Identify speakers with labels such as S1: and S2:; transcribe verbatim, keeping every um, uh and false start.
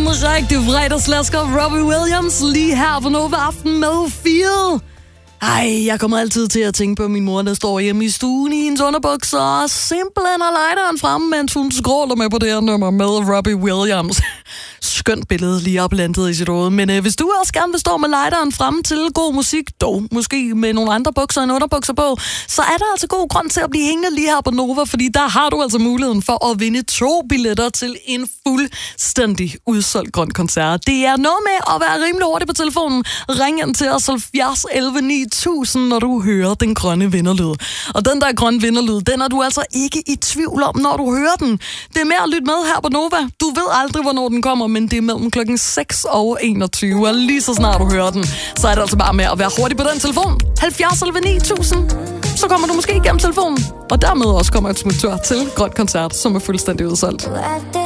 S1: rigtig fredagslæsker. Robbie Williams lige her på Nova Aften med Feel. Ej, jeg kommer altid til at tænke på min mor, der står hjemme i stuen i hendes underbukser og simpelthen har lighteren fremme, mens hun skråler med på det her nummer med Robbie Williams. Skønt billede lige oplandet i sit hoved. Men øh, hvis du også gerne vil stå med lighteren fremme til god musik, dog måske med nogle andre bukser end underbukser på, så er der altså god grund til at blive hængende lige her på Nova, fordi der har du altså muligheden for at vinde to billetter til en fuldstændig udsolgt grøn koncert. Det er noget med at være rimelig hurtig på telefonen. Ring ind til os halvfjerds elleve ni tusind, når du hører den grønne vinderlyd. Og den der grønne vinderlyd, den er du altså ikke i tvivl om, når du hører den. Det er med at lytte med her på Nova. Du ved aldrig, hvornår den kommer, men det er mellem klokken seks og enogtyve. Og lige så snart du hører den, så er det altså bare med at være hurtig på den telefon. halvfjerds elleve ni tusind. Så kommer du måske igennem telefonen. Og dermed også kommer et smuttur til grøn koncert, som er fuldstændig udsolgt.